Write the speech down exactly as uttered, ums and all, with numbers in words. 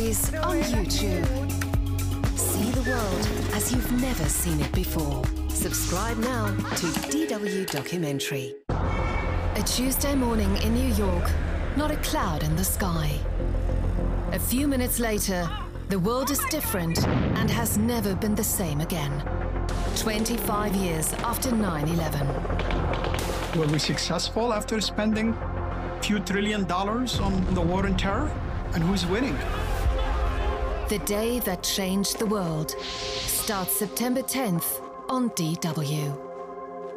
documentaries on YouTube. See the world as you've never seen it before. Subscribe now to D W Documentary. A Tuesday morning in New York, not a cloud in the sky. A few minutes later, the world is different and has never been the same again. twenty-five years after nine eleven. Were we successful after spending a few trillion dollars on the war on terror? And who's winning? The day that changed the world starts September tenth on D W.